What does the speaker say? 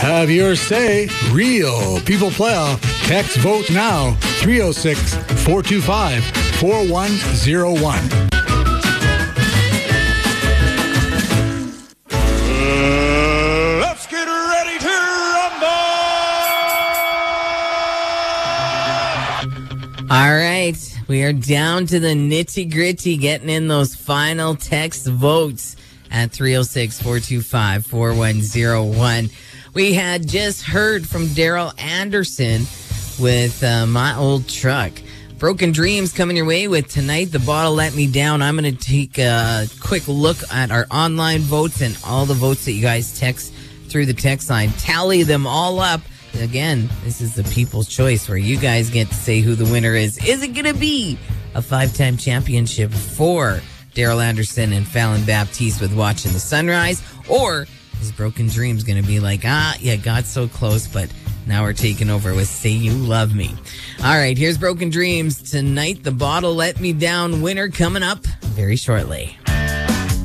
Have your say. Real People Playoff. Text vote now. 306-425-4101. Let's get ready to rumble! All right. We are down to the nitty-gritty, getting in those final text votes at 306-425-4101. We had just heard from Daryl Anderson with My Old Truck. Broken Dreams coming your way with Tonight the Bottle Let Me Down. I'm going to take a quick look at our online votes and all the votes that you guys text through the text line. Tally them all up. Again, this is the people's choice where you guys get to say who the winner is. Is it going to be a 5-time championship for Daryl Anderson and Fallon Baptiste with Watching the Sunrise? Or is Broken Dreams going to be like, yeah, got so close, but now we're taking over with Say You Love Me. All right, here's Broken Dreams. Tonight, the Bottle Let Me Down winner coming up very shortly.